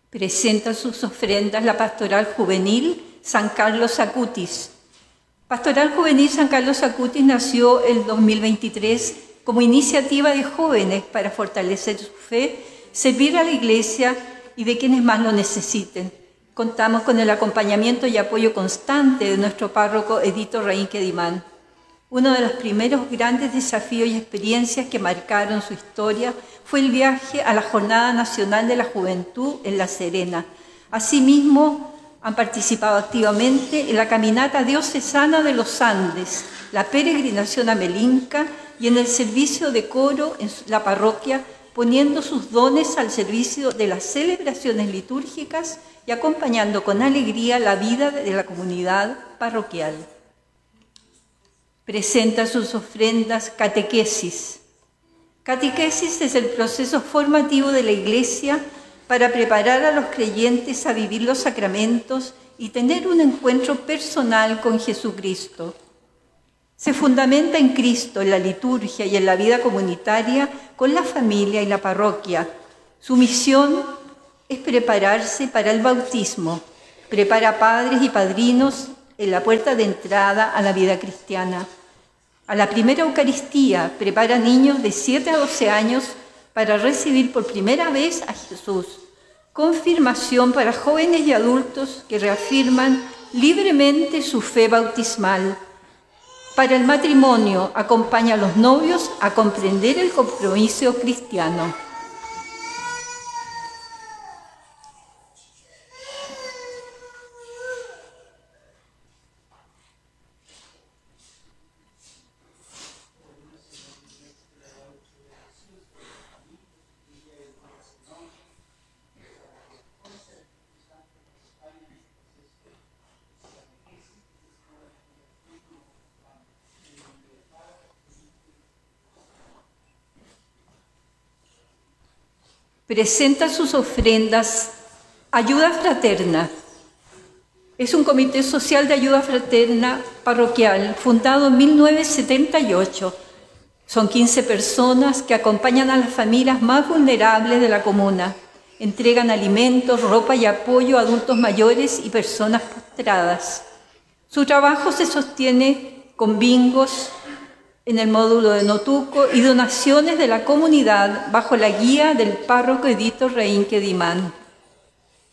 Presenta sus ofrendas la Pastoral Juvenil San Carlos Acutis. Pastoral Juvenil San Carlos Acutis nació el 2023 como iniciativa de jóvenes para fortalecer su fe, servir a la Iglesia y de quienes más lo necesiten. Contamos con el acompañamiento y apoyo constante de nuestro párroco Edito Reinque Dimán. Uno de los primeros grandes desafíos y experiencias que marcaron su historia fue el viaje a la Jornada Nacional de la Juventud en La Serena. Asimismo, han participado activamente en la Caminata Diocesana de los Andes, la peregrinación a Melinca y en el servicio de coro en la parroquia, poniendo sus dones al servicio de las celebraciones litúrgicas y acompañando con alegría la vida de la comunidad parroquial. Presenta sus ofrendas catequesis. Catequesis es el proceso formativo de la Iglesia para preparar a los creyentes a vivir los sacramentos y tener un encuentro personal con Jesucristo. Se fundamenta en Cristo, en la liturgia y en la vida comunitaria con la familia y la parroquia. Su misión es prepararse para el bautismo. Prepara padres y padrinos en la puerta de entrada a la vida cristiana. A la primera Eucaristía prepara niños de 7 a 12 años para recibir por primera vez a Jesús. Confirmación para jóvenes y adultos que reafirman libremente su fe bautismal. Para el matrimonio acompaña a los novios a comprender el compromiso cristiano. Presenta sus ofrendas Ayuda Fraterna. Es un comité social de ayuda fraterna parroquial fundado en 1978. Son 15 personas que acompañan a las familias más vulnerables de la comuna. Entregan alimentos, ropa y apoyo a adultos mayores y personas postradas. Su trabajo se sostiene con bingos en el módulo de Notuco y donaciones de la comunidad bajo la guía del párroco Edito Reinque Dimán.